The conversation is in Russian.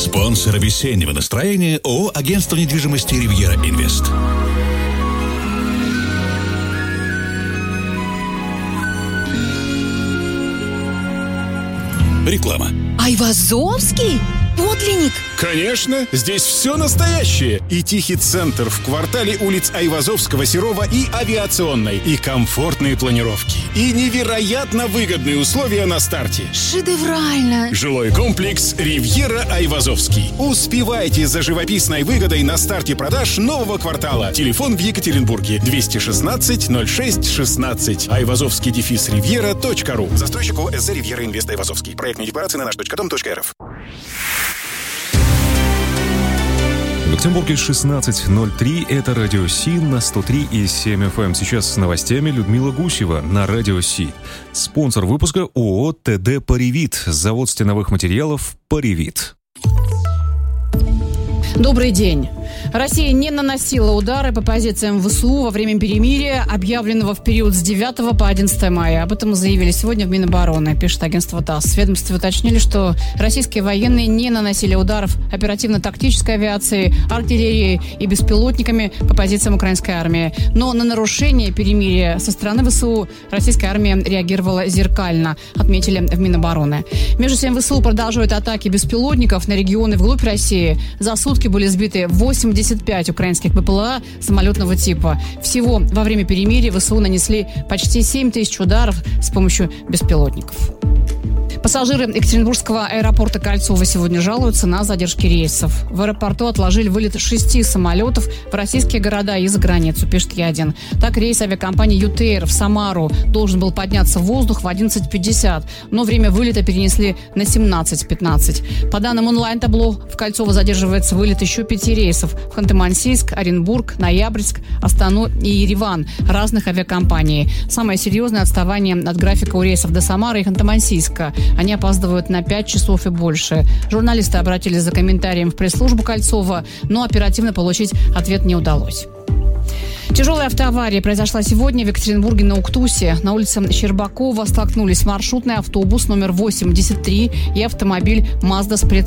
Спонсор весеннего настроения ООО «Агентство недвижимости «Ривьера Инвест». Реклама. Айвазовский? Подлинник? Конечно, здесь все настоящее. И тихий центр в квартале улиц Айвазовского, Серова и Авиационной. И комфортные планировки. И невероятно выгодные условия на старте. Шедеврально. Жилой комплекс «Ривьера Айвазовский». Успевайте за живописной выгодой на старте продаж нового квартала. Телефон в Екатеринбурге 216-06-16. Айвазовский-ривьера.ру. Застройщик ООО «СЗ Ривьера Инвест Айвазовский». Проектные декларации на наш.дом.рф. В Екатеринбурге 16:03. Это Радио Си на 103,7 FM. Сейчас с новостями Людмила Гусева на Радио Си. Спонсор выпуска ООО «ТД Паривит». Завод стеновых материалов «Паривит». Добрый день. Россия не наносила удары по позициям ВСУ во время перемирия, объявленного в период с 9 по 11 мая. Об этом заявили сегодня в Минобороны, пишет агентство ТАСС. В ведомстве уточнили, что российские военные не наносили ударов оперативно-тактической авиацией, артиллерией и беспилотниками по позициям украинской армии. Но на нарушение перемирия со стороны ВСУ российская армия реагировала зеркально, отметили в Минобороны. Между тем, ВСУ продолжают атаки беспилотников на регионы вглубь России. За сутки были сбиты 85 украинских БПЛА самолетного типа. Всего во время перемирия ВСУ нанесли почти 7 тысяч ударов с помощью беспилотников. Пассажиры Екатеринбургского аэропорта Кольцово сегодня жалуются на задержки рейсов. В аэропорту отложили вылет 6 самолетов в российские города и за границу, пишет Е1. Так, рейс авиакомпании «ЮТР» в Самару должен был подняться в воздух в 11:50, но время вылета перенесли на 17:15. По данным онлайн-табло, в Кольцово задерживается вылет еще 5 рейсов в Ханты-Мансийск, Оренбург, Ноябрьск, Астану и Ереван разных авиакомпаний. Самое серьезное отставание от графика у рейсов до Самары и Ханты-Мансийска. Они опаздывают на 5 часов и больше. Журналисты обратились за комментарием в пресс-службу Кольцова, но оперативно получить ответ не удалось. Тяжелая автоавария произошла сегодня в Екатеринбурге на Уктусе. На улице Щербакова столкнулись маршрутный автобус номер 83 и автомобиль «Мазда» с